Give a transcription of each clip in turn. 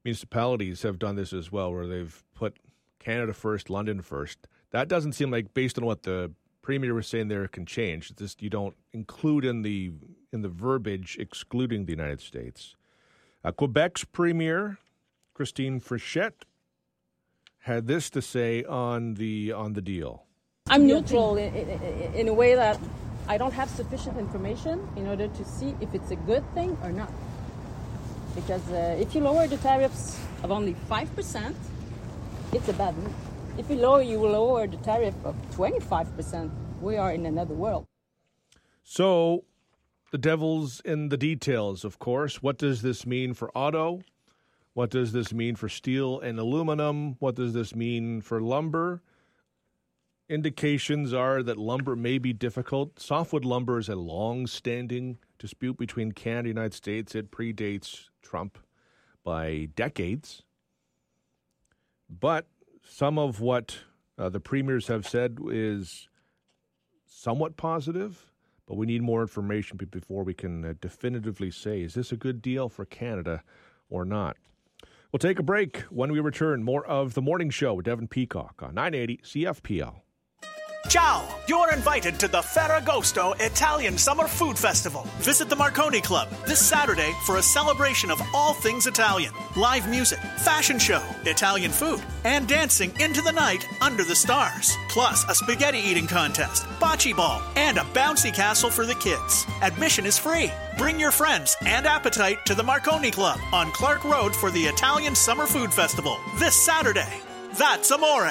municipalities have done this as well, where they've put Canada first, London first. That doesn't seem like, based on what the Premier was saying there, can change. It's just you don't include in the verbiage excluding the United States. Quebec's Premier, Christine Frichette, had this to say on the deal. I'm neutral in a way that I don't have sufficient information in order to see if it's a good thing or not. Because if you lower the tariffs of only 5%, it's a bad move. If you lower the tariff of 25%, we are in another world. So, the devil's in the details, of course. What does this mean for auto? What does this mean for steel and aluminum? What does this mean for lumber? Indications are that lumber may be difficult. Softwood lumber is a long-standing dispute between Canada and the United States. It predates Trump by decades. But some of what the premiers have said is somewhat positive, but we need more information before we can definitively say, is this a good deal for Canada or not? We'll take a break. When we return, more of The Morning Show with Devin Peacock on 980 CFPL. Ciao! You're invited to the Ferragosto Italian Summer Food Festival. Visit the Marconi Club this Saturday for a celebration of all things Italian. Live music, fashion show, Italian food, and dancing into the night under the stars. Plus a spaghetti eating contest, bocce ball, and a bouncy castle for the kids. Admission is free. Bring your friends and appetite to the Marconi Club on Clark Road for the Italian Summer Food Festival this Saturday. That's amore.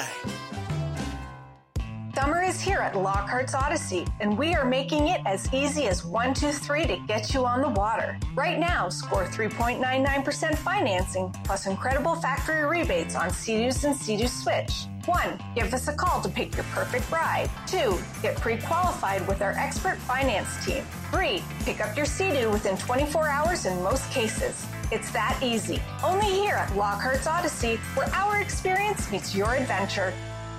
Summer is here at Lockhart's Odyssey, and we are making it as easy as 1, 2, 3 to get you on the water. Right now, score 3.99% financing, plus incredible factory rebates on Sea-Doos and Sea-Doo Switch. 1, give us a call to pick your perfect ride. 2, get pre-qualified with our expert finance team. 3, pick up your Sea-Doo within 24 hours in most cases. It's that easy. Only here at Lockhart's Odyssey, where our experience meets your adventure.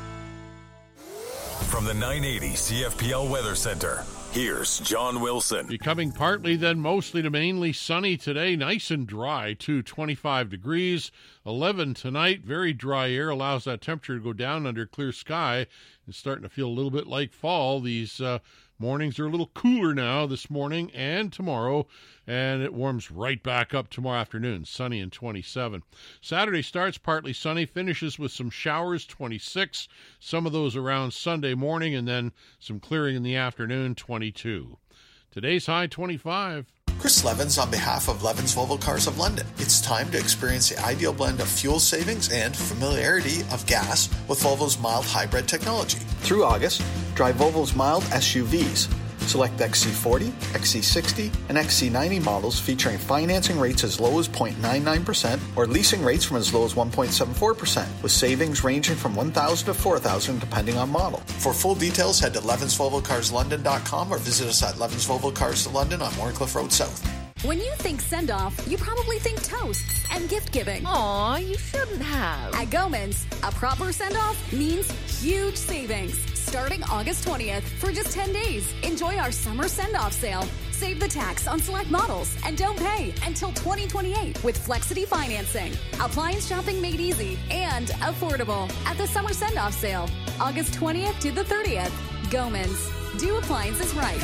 From the 980 CFPL Weather Center, here's John Wilson. Becoming partly then mostly to mainly sunny today, nice and dry to 25 degrees. 11 tonight, very dry air allows that temperature to go down under clear sky. It's starting to feel a little bit like fall. These mornings are a little cooler now this morning and tomorrow, and it warms right back up tomorrow afternoon, sunny and 27. Saturday starts partly sunny, finishes with some showers, 26. Some of those around Sunday morning, and then some clearing in the afternoon, 22. Today's high, 25. Chris Levins on behalf of Levins Volvo Cars of London. It's time to experience the ideal blend of fuel savings and familiarity of gas with Volvo's mild hybrid technology. Through August, drive Volvo's mild SUVs. Select XC40, XC60, and XC90 models featuring financing rates as low as 0.99% or leasing rates from as low as 1.74%, with savings ranging from $1,000 to $4,000 depending on model. For full details, head to LevinsVolvoCarsLondon.com or visit us at Levins Volvo Cars London on Warncliffe Road South. When you think send-off, you probably think toasts and gift-giving. Aw, you shouldn't have. At Gomans, a proper send-off means huge savings. Starting August 20th for just 10 days. Enjoy our summer send-off sale. Save the tax on select models and don't pay until 2028 with Flexity financing. Appliance shopping made easy and affordable at the summer send-off sale. August 20th to the 30th. Gomans. Do appliances right.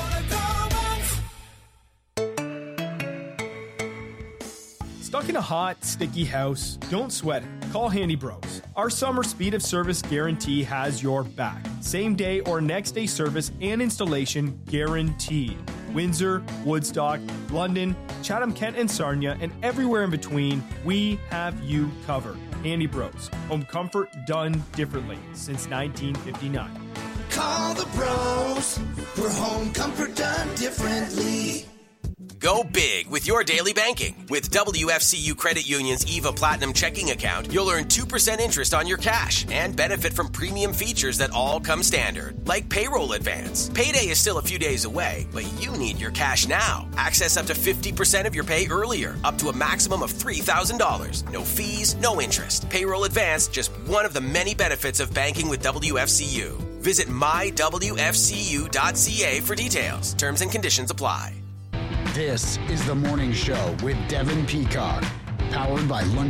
Stuck in a hot, sticky house? Don't sweat it. Call Handy Bros. Our summer speed of service guarantee has your back. Same day or next day service and installation guaranteed. Windsor, Woodstock, London, Chatham-Kent and Sarnia, and everywhere in between, we have you covered. Handy Bros. Home comfort done differently since 1959. Call the bros for home comfort done differently. Go big with your daily banking. With WFCU Credit Union's EVA Platinum checking account, you'll earn 2% interest on your cash and benefit from premium features that all come standard, like payroll advance. Payday is still a few days away, but you need your cash now. Access up to 50% of your pay earlier, up to a maximum of $3,000. No fees, no interest. Payroll advance, just one of the many benefits of banking with WFCU. Visit mywfcu.ca for details. Terms and conditions apply. This is The Morning Show with Devin Peacock, powered by London.